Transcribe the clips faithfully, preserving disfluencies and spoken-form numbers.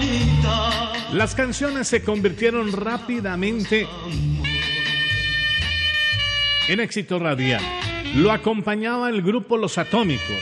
Las canciones se convirtieron rápidamente en éxito radial. Lo acompañaba el grupo Los Atómicos.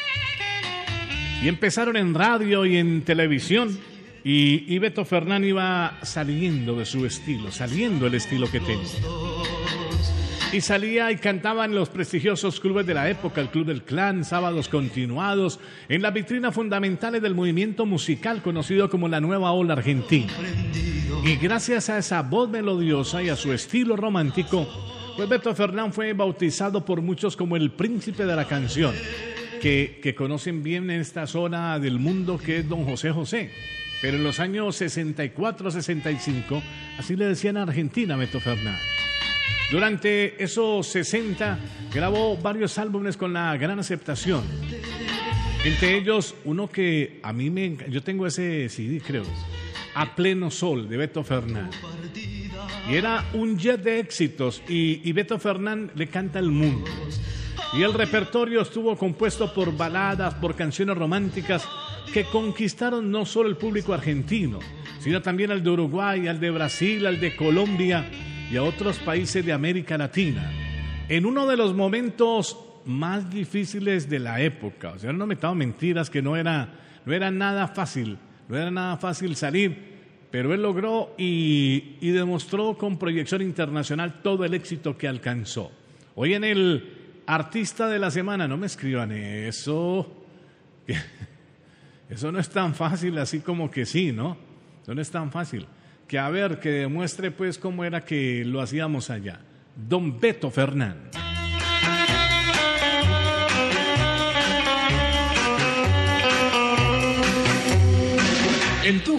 Y empezaron en radio y en televisión. Y, y Beto Fernán iba saliendo de su estilo, saliendo el estilo que tenía. Y salía y cantaba en los prestigiosos clubes de la época, el Club del Clan, Sábados Continuados, en las vitrinas fundamentales del movimiento musical conocido como la Nueva Ola Argentina. Y gracias a esa voz melodiosa y a su estilo romántico, pues Beto Fernán fue bautizado por muchos como el príncipe de la canción, que, que conocen bien en esta zona del mundo que es don José José. Pero en los años sesenta y cuatro, sesenta y cinco, así le decían a Argentina a Beto Fernán. Durante esos sesenta grabó varios álbumes con la gran aceptación. Entre ellos, uno que a mí me... Yo tengo ese C D, creo. A Pleno Sol, de Beto Fernán. Y era un jet de éxitos. Y, y Beto Fernán le canta al mundo. Y el repertorio estuvo compuesto por baladas, por canciones románticas que conquistaron no solo el público argentino, sino también al de Uruguay, al de Brasil, al de Colombia y a otros países de América Latina. En uno de los momentos más difíciles de la época, o sea, no me estaba mentiras que no era, no era nada fácil, no era nada fácil salir, pero él logró y, y demostró con proyección internacional todo el éxito que alcanzó. Hoy en el Artista de la Semana, no me escriban eso, eso no es tan fácil así como que sí, ¿no? Eso no es tan fácil. Que a ver, que demuestre pues cómo era que lo hacíamos allá. Don Beto Fernán. En tu